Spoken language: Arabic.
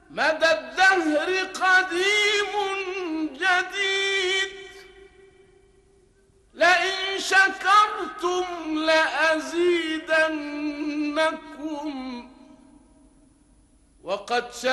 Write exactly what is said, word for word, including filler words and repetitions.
مدى الدهر قديم جديد، لئن شكرتم لأزيدنكم وقد